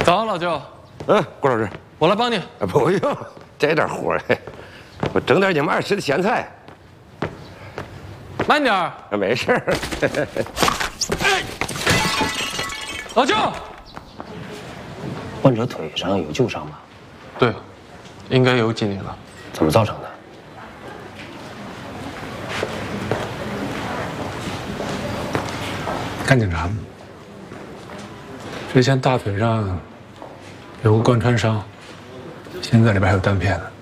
早，老舅。 郭老师， 我来帮你。 不用，这点活我整点你们爱吃的咸菜。 慢点儿。 没事。 老舅， 患者腿上有旧伤吧？ 对，应该有几年了。 怎么造成的？ 干检查吗？之前大腿上有个贯穿伤，现在里边还有弹片呢。